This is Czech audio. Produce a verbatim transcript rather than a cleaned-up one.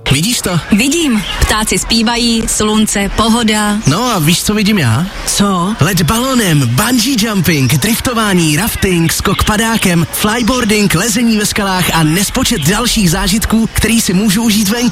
Vidíš to? Vidím. Ptáci zpívají, slunce, pohoda. No a víš, co vidím já? Co? Let balonem, bungee jumping, driftování, rafting, skok padákem, flyboarding, lezení ve skalách a nespočet dalších zážitků, který si můžu užít venku.